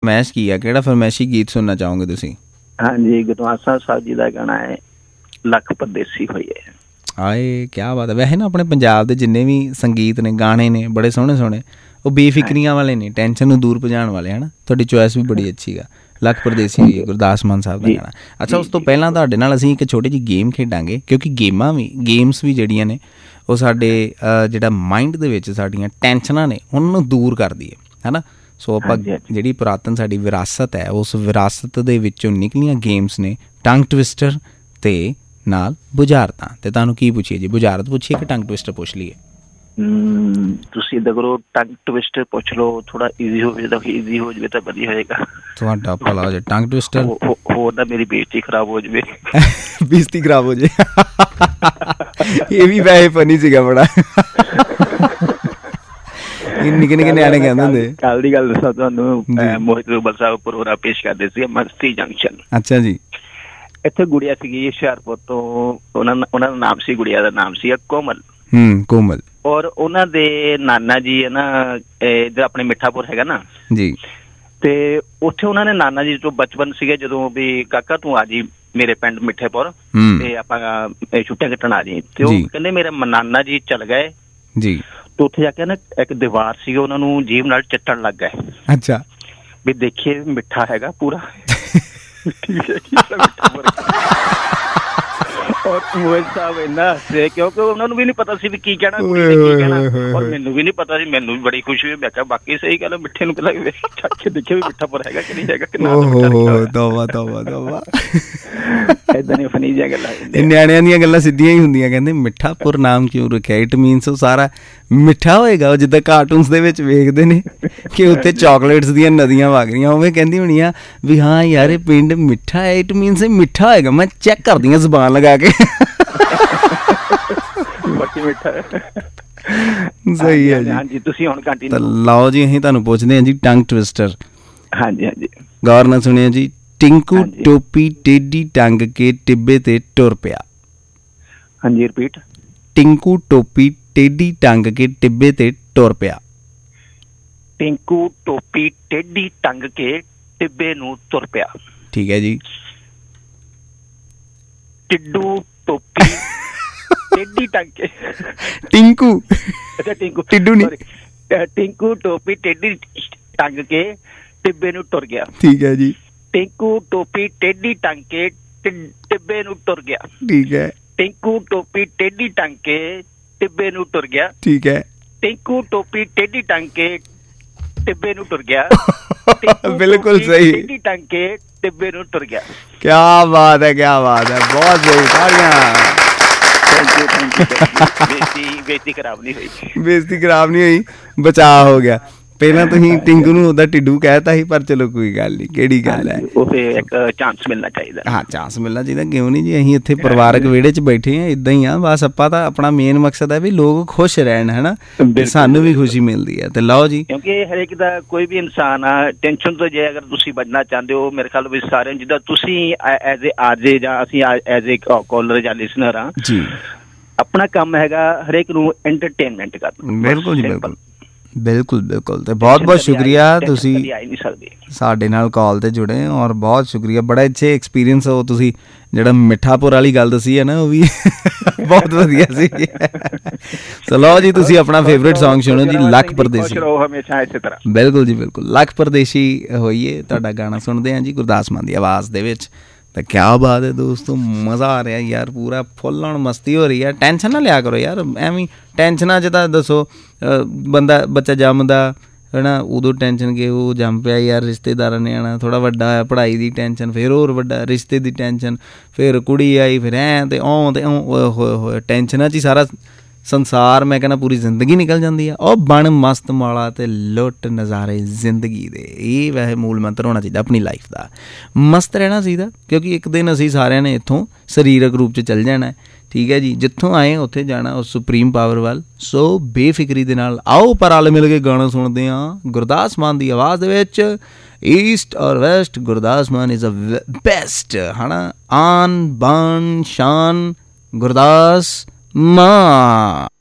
फरमैश की है, किहड़ा फरमैशी गीत सुनना चाहोगे तुसीं? हाँ जी, गुरद्वारा साहब जी का गाना है लख परदेसी होइए। आए क्या बात है। वैसे ना अपने पंजाब के जिन्ने भी संगीत ने गाने ने बड़े सोहने सोहने, वो बेफिक्रियां वाले ने, टेंशन नूं दूर भजाण वाले है ना। तुहाडी चॉइस भी बड़ी अच्छी है, लख परदेसी होइए गुरदास मान साहब का गाना। अच्छा, उस तो पहलां तुहाडे नाल असीं एक छोटी जी गेम खेडांगे, क्योंकि गेम्स भी ਜਿਹੜੀਆਂ ਨੇ ਉਹ ਸਾਡੇ ਜਿਹੜਾ ਮਾइंड ਦੇ ਵਿੱਚ ਸਾਡੀਆਂ ਟੈਨਸ਼ਨਾਂ ਨੇ ਉਹਨਾਂ ਨੂੰ ਦੂਰ ਕਰਦੀ ਹੈ ਨਾ। ਸੋ ਆਪਾਂ ਜਿਹੜੀ ਪੁਰਾਤਨ ਸਾਡੀ ਵਿਰਾਸਤ ਹੈ, ਉਸ ਵਿਰਾਸਤ ਦੇ ਵਿੱਚੋਂ ਨਿਕਲੀਆਂ ਗੇਮਸ ਨੇ ਟੰਗ ਟਵਿਸਟਰ ਤੇ ਨਾਲ ਬੁਝਾਰਤਾਂ। ਤੇ ਤੁਹਾਨੂੰ ਕੀ ਪੁੱਛੀਏ ਜੀ, ਬੁਝਾਰਤ ਪੁੱਛੀਏ ਕਿ ਟੰਗ ਟਵਿਸਟਰ ਪੁੱਛ ਲਈਏ? ਤੁਸੀਂ ਇੱਦਾਂ ਕਰੋ, ਟੰਗ ਟਵਿਸਟਰ ਪੁੱਛ ਲਓ, ਥੋੜਾ ਈਜ਼ੀ ਹੋਵੇ ਤਾਂ ਈਜ਼ੀ ਹੋ ਜਾਵੇ ਤਾਂ ਵਧੀਆ ਹੋਏਗਾ। ਤੁਹਾਡਾ ਭਲਾ ਹੋ ਜਾਏ। ਟੰਗ ਟਵਿਸਟਰ ਹੋਰ ਨਾ ਮੇਰੀ ਬੇਇੱਜ਼ਤੀ ਖਰਾਬ ਹੋ ਜਾਵੇ। ਬੇਇੱਜ਼ਤੀ ਖਰਾਬ ਹੋ ਜਾਏ, ਇਹ ਵੀ ਵੈਸੇ ਫਨੀ ਸੀਗਾ ਬੜਾ। ਨਿੱਕੇ ਨਿੱਕੇ ਨਿਆਣੇ ਕਹਿੰਦੇ ਹੁੰਦੇ। ਕੱਲ ਦੀ ਗੱਲ ਦੱਸਾਂ ਤੁਹਾਨੂੰ, ਮੋਹਿਤ ਰੂਬਲ ਸਾਹਿਬ ਪ੍ਰੋਗਰਾਮ ਪੇਸ਼ ਕਰਦੇ ਸੀ ਮਸਤੀ ਜੰਕਸ਼ਨ। ਅੱਛਾ ਜੀ। ਇੱਥੇ ਗੁੜੀਆ ਸੀਗੀ ਹੁਸ਼ਿਆਰਪੁਰ ਤੋਂ, ਉਹਨਾਂ ਦਾ ਨਾਮ ਸੀ, ਗੁੜੀਆ ਦਾ ਨਾਮ ਸੀ ਕੋਮਲ। ਕੋਮਲ। ਔਰ ਉਹਨਾਂ ਦੇ ਨਾਨਾ ਜੀ ਹੈ ਨਾ, ਇੱਧਰ ਆਪਣੇ ਮਿੱਠਾਪੁਰ ਹੈਗਾ ਨਾ ਜੀ, ਤੇ ਉੱਥੇ ਉਹਨਾਂ ਨੇ ਨਾਨਾ ਜੀ ਤੋਂ ਬਚਪਨ ਸੀਗੇ ਜਦੋਂ ਵੀ ਕਾਕਾ ਤੂੰ ਆ ਜੀ ਮੇਰੇ ਪਿੰਡ ਮਿੱਠੇਪੁਰ ਤੇ ਆਪਾਂ ਛੁੱਟੀਆਂ ਕੱਟਣ ਆ ਜੀ। ਤੇ ਉਹ ਕਹਿੰਦੇ ਮੇਰੇ ਨਾਨਾ ਜੀ ਚਲ ਗਏ ਜੀ, ਤੇ ਉੱਥੇ ਜਾ ਕੇ ਨਾ ਇੱਕ ਦੀਵਾਰ ਸੀ, ਉਹਨਾਂ ਨੂੰ ਜੀਭ ਨਾਲ ਚੱਟਣ ਲੱਗ ਗਏ। ਅੱਛਾ। ਵੀ ਦੇਖੀਏ ਮਿੱਠਾ ਹੈਗਾ ਪੂਰਾ। ਔਰ ਮੋਹਿਤ ਸਾਹਿਬ ਇੰਨਾ ਹੱਸੇ, ਕਿਉਂਕਿ ਉਹਨਾਂ ਨੂੰ ਵੀ ਨਹੀਂ ਪਤਾ ਸੀ ਵੀ ਕੀ ਕਹਿਣਾ, ਕੀ ਕਹਿਣਾ, ਔਰ ਮੈਨੂੰ ਵੀ ਨਹੀਂ ਪਤਾ ਸੀ। ਮੈਨੂੰ ਵੀ ਬੜੀ ਖੁਸ਼ੀ ਹੋਈ। ਮੈਂ ਕਿਹਾ ਬਾਕੀ ਸਹੀ ਗੱਲ, ਮਿੱਠੇ ਨੂੰ ਪਹਿਲਾਂ ਚੱਕ ਕੇ ਦੇਖਿਆ ਵੀ ਮਿੱਠਾਪੁਰ ਹੈਗਾ ਕਿ ਨਹੀਂ ਹੈਗਾ। ਏਦਾਂ ਦੀਆਂ ਫਨੀ ਜਿਹੀਆਂ ਗੱਲਾਂ। ਨਿਆਣਿਆਂ ਦੀਆਂ ਗੱਲਾਂ ਸਿੱਧੀਆਂ ਹੀ ਹੁੰਦੀਆਂ। ਕਹਿੰਦੇ ਮਿੱਠਾਪੁਰ ਨਾਮ ਕਿਉਂ ਰੱਖਿਆ? ਇਟ ਮੀਨਸ ਉਹ ਸਾਰਾ ਮਿੱਠਾ ਹੋਏਗਾ। ਉਹ ਜਿੱਦਾਂ ਕਾਰਟੂਨਸ ਦੇ ਵਿੱਚ ਵੇਖਦੇ ਨੇ ਕਿ ਉੱਥੇ ਚਾਕਲੇਟਸ ਦੀਆਂ ਨਦੀਆਂ ਵਗ ਰਹੀਆਂ, ਉਵੇਂ ਕਹਿੰਦੀ ਹੋਣੀ ਆ ਵੀ ਹਾਂ ਯਾਰ ਇਹ ਪਿੰਡ ਮਿੱਠਾ ਹੈ, ਇਟ ਮੀਨਸ ਇਹ ਮਿੱਠਾ ਹੋਏਗਾ। ਮੈਂ ਚੈੱਕ ਕਰਦੀ ਹਾਂ ਜ਼ੁਬਾਨ ਲਗਾ ਕੇ। ਸਹੀ ਹੈ ਜੀ। ਹਾਂਜੀ, ਤੁਸੀਂ ਹੁਣ ਕੰਟੀਨਿਊ ਲਾਓ ਜੀ। ਅਸੀਂ ਤੁਹਾਨੂੰ ਪੁੱਛਦੇ ਹਾਂ ਜੀ ਟੰਗ ਟਵਿਸਟਰ। ਹਾਂਜੀ ਹਾਂਜੀ, ਗੌਰ ਨਾਲ ਸੁਣਿਓ ਜੀ। ਟਿੰਕੂ ਟੋਪੀ ਟੇਢੀ ਟੰਗ ਕੇ ਟਿੱਬੇ ਤੇ ਟੁਰ ਪਿਆ। ਹਾਂਜੀ, ਰਿਪੀਟ। ਟਿੰਕੂ ਟੋਪੀ ਟੇਢੀ ਟੰਗ ਕੇ ਟਿੱਬੇ ਤੇ ਟੁਰ ਪਿਆ। ਟਿੰਕੂ ਟੋਪੀ ਟੇਢੀ ਟੰਗ ਕੇ ਟਿੱਬੇ ਨੂੰ ਤੁਰ ਪਿਆ। ਠੀਕ ਹੈ ਜੀ। ਟਿੱਡੂ ਟੋਪੀ ਟੇਢੀ ਟੰਗ ਕੇ ਟਿੰਕੂ, ਅੱਛਾ ਟਿੰਕੂ, ਟਿੱਡੂ ਨਹੀਂ, ਟਿੰਕੂ ਟੋਪੀ ਟੇਢੀ ਟੰਗ ਕੇ ਟਿੱਬੇ ਨੂੰ ਟੁਰ ਗਿਆ। ਠੀਕ ਹੈ ਜੀ। ਟਿੰਕੂ ਟੋਪੀ ਟੇਢੀ ਟੰਗ ਕੇ ਟਿੱਬੇ ਨੂੰ ਟੁਰ ਗਿਆ। ਠੀਕ ਹੈ। ਟਿੰਕੂ ਟੋਪੀ ਟੇਢੀ ਟੰਗ ਕੇ ਟਿੱਬੇ ਨੂੰ ਟੁਰ ਗਿਆ। ਠੀਕ ਹੈ। ਟਿੰਕੂ ਟੋਪੀ ਟੇਢੀ ਟੰਗ ਕੇ ਟਿੱਬੇ ਨੂੰ ਟੁਰ ਗਿਆ। ਬਿਲਕੁਲ ਸਹੀ। ਟੇਢੀ ਟੰਗ ਕੇ ਟਿੱਬੇ ਨੂੰ ਟੁਰ ਗਿਆ। ਕਿਆ ਬਾਤ ਹੈ, ਕਿਆ ਬਾਤ ਹੈ, ਬਹੁਤ ਸਹੀ। ਤਾੜੀਆਂ। ਬੇਇੱਜ਼ਤੀ ਖਰਾਬ ਨਹੀਂ ਹੋਈ। ਬੇਇੱਜ਼ਤੀ ਖਰਾਬ ਨਹੀਂ ਹੋਈ, ਬਚਾਅ ਹੋ ਗਿਆ। ਪਹਿਲਾਂ ਤੁਸੀਂ ਟਿੰਕੂ ਨੂੰ ਉਹਦਾ ਟਿੱਡੂ ਕਹਿਤਾ ਸੀ, ਪਰ ਚਲੋ ਕੋਈ ਗੱਲ ਨਹੀਂ, ਕਿਹੜੀ ਗੱਲ ਹੈ। ਉਹ ਇੱਕ ਚਾਂਸ ਮਿਲਣਾ ਚਾਹੀਦਾ। ਹਾਂ, ਚਾਂਸ ਮਿਲਣਾ ਚਾਹੀਦਾ, ਕਿਉਂ ਨਹੀਂ ਜੀ। ਅਸੀਂ ਇੱਥੇ ਪਰਿਵਾਰਕ ਵਿਹੜੇ 'ਚ ਬੈਠੇ ਹਾਂ, ਇੱਦਾਂ ਹੀ ਆ ਬਸ। ਆਪਾਂ ਤਾਂ ਆਪਣਾ ਮੇਨ ਮਕਸਦ ਹੈ ਵੀ ਲੋਕ ਖੁਸ਼ ਰਹਿਣ, ਹੈ ਨਾ, ਸਾਨੂੰ ਵੀ ਖੁਸ਼ੀ ਮਿਲਦੀ ਹੈ। ਤੇ ਲਓ ਜੀ, ਕਿਉਂਕਿ ਹਰੇਕ ਦਾ ਕੋਈ ਵੀ ਇਨਸਾਨ ਆ ਟੈਨਸ਼ਨ ਤੋਂ, ਜੇ ਅਗਰ ਤੁਸੀਂ ਬਚਣਾ ਚਾਹੁੰਦੇ ਹੋ, ਮੇਰੇ ਖਿਆਲ ਵਿੱਚ ਸਾਰਿਆਂ ਨੂੰ, ਜਿੱਦਾਂ ਤੁਸੀਂ ਐਜ਼ ਏ ਆਰਜੇ ਜਾਂ ਅਸੀਂ ਐਜ਼ ਏ ਕਾਲਰ ਜਾਂ ਲਿਸਨਰ ਹਾਂ ਜੀ, ਆਪਣਾ ਕੰਮ ਹੈਗਾ ਹਰੇਕ ਨੂੰ ਐਂਟਰਟੇਨਮੈਂਟ ਕਰਨਾ। ਬਿਲਕੁਲ ਜੀ, ਬਿਲਕੁਲ ਬਿਲਕੁਲ ਬਿਲਕੁਲ। ਤੇ ਬਹੁਤ ਬਹੁਤ ਸ਼ੁਕਰੀਆ, ਤੁਸੀਂ ਸਾਡੇ ਨਾਲ ਕਾਲ ਤੇ ਜੁੜੇ, ਔਰ ਬਹੁਤ ਸ਼ੁਕਰੀਆ। ਬੜਾ ਅੱਛੇ ਐਕਸਪੀਰੀਅੰਸ ਹੋ ਤੁਸੀਂ। ਜਿਹੜਾ ਮਿੱਠਾਪੁਰ ਵਾਲੀ ਗੱਲ ਦੱਸੀ ਹੈ ਨਾ, ਉਹ ਵੀ ਬਹੁਤ ਵਧੀਆ ਸੀ। ਚਲੋ ਜੀ, ਤੁਸੀਂ ਆਪਣਾ ਫੇਵਰੇਟ ਸੌਂਗ ਸੁਣੋ ਜੀ, ਲੱਖ ਪਰਦੇਸੀ। ਬਿਲਕੁਲ ਜੀ, ਬਿਲਕੁਲ। ਲੱਖ ਪਰਦੇਸੀ ਹੋਈਏ ਤੁਹਾਡਾ ਗਾਣਾ ਸੁਣਦੇ ਹਾਂ ਜੀ, ਗੁਰਦਾਸ ਮਾਨ ਦੀ ਆਵਾਜ਼ ਦੇ ਵਿੱਚ। ਤਾਂ ਕਿਆ ਬਾਤ ਹੈ ਦੋਸਤੋ, ਮਜ਼ਾ ਆ ਰਿਹਾ ਯਾਰ, ਪੂਰਾ ਫੁੱਲ ਹੁਣ ਮਸਤੀ ਹੋ ਰਹੀ ਹੈ। ਟੈਨਸ਼ਨ ਨਾ ਲਿਆ ਕਰੋ ਯਾਰ, ਐਵੇਂ ਟੈਨਸ਼ਨਾਂ 'ਚ ਤਾਂ ਦੱਸੋ ਬੱਚਾ ਜੰਮਦਾ ਹੈ ਨਾ, ਉਦੋਂ ਟੈਨਸ਼ਨ ਕਿ ਉਹ ਜੰਮ ਪਿਆ ਯਾਰ, ਰਿਸ਼ਤੇਦਾਰਾਂ ਨੇ ਆਉਣਾ, ਥੋੜ੍ਹਾ ਵੱਡਾ ਹੋਇਆ, ਪੜ੍ਹਾਈ ਦੀ ਟੈਨਸ਼ਨ, ਫਿਰ ਹੋਰ ਵੱਡਾ ਰਿਸ਼ਤੇ ਦੀ ਟੈਨਸ਼ਨ, ਫਿਰ ਕੁੜੀ ਆਈ, ਫਿਰ ਐਂ ਅਤੇ ਹੋਏ ਟੈਨਸ਼ਨਾਂ 'ਚ ਹੀ ਸਾਰਾ ਸੰਸਾਰ, ਮੈਂ ਕਹਿੰਦਾ ਪੂਰੀ ਜ਼ਿੰਦਗੀ ਨਿਕਲ ਜਾਂਦੀ ਆ। ਉਹ ਬਣ ਮਸਤ ਮਾਲਾ ਅਤੇ ਲੁੱਟ ਨਜ਼ਾਰੇ ਜ਼ਿੰਦਗੀ ਦੇ। ਇਹ ਵੈਸੇ ਮੂਲ ਮੰਤਰ ਹੋਣਾ ਚਾਹੀਦਾ ਆਪਣੀ ਲਾਈਫ ਦਾ, ਮਸਤ ਰਹਿਣਾ ਚਾਹੀਦਾ, ਕਿਉਂਕਿ ਇੱਕ ਦਿਨ ਅਸੀਂ ਸਾਰਿਆਂ ਨੇ ਇੱਥੋਂ ਸਰੀਰਕ ਰੂਪ 'ਚ ਚੱਲ ਜਾਣਾ। ਠੀਕ ਹੈ ਜੀ, ਜਿੱਥੋਂ ਆਏ ਉੱਥੇ ਜਾਣਾ, ਉਸ ਸੁਪਰੀਮ ਪਾਵਰ ਵੱਲ। ਸੋ ਬੇਫਿਕਰੀ ਦੇ ਨਾਲ ਆਓ ਪਰ ਰਲ ਮਿਲ ਕੇ ਗਾਣਾ ਸੁਣਦੇ ਹਾਂ ਗੁਰਦਾਸ ਮਾਨ ਦੀ ਆਵਾਜ਼ ਦੇ ਵਿੱਚ। ਈਸਟ ਔਰ West, Gurdas Maan is a best, ਹੈ ਨਾ। ਆਨ ਬਾਨ ਸ਼ਾਨ ਗੁਰਦਾਸ ਮਾਨ।